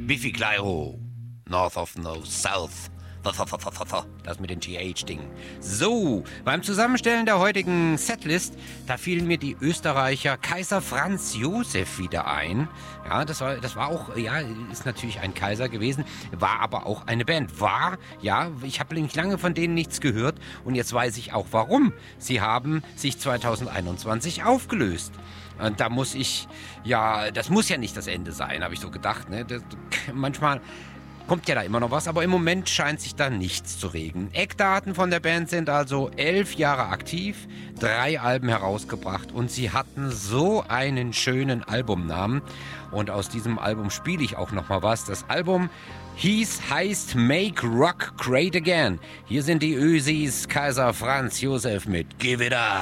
Biffy Clyro. North of no South. Das mit dem TH-Ding. So, beim Zusammenstellen der heutigen Setlist, da fielen mir die Österreicher Kaiser Franz Josef wieder ein. Ja, das war auch, ja, ist natürlich ein Kaiser gewesen, war aber auch eine Band. Ich habe nämlich lange von denen nichts gehört und jetzt weiß ich auch warum. Sie haben sich 2021 aufgelöst. Und da muss das muss ja nicht das Ende sein, habe ich so gedacht. Ne? Manchmal kommt ja da immer noch was, aber im Moment scheint sich da nichts zu regen. Eckdaten von der Band sind also 11 Jahre aktiv, 3 Alben herausgebracht und sie hatten so einen schönen Albumnamen. Und aus diesem Album spiele ich auch noch mal was. Das Album heißt Make Rock Great Again. Hier sind die Ösis, Kaiser Franz Josef mit Give It Up.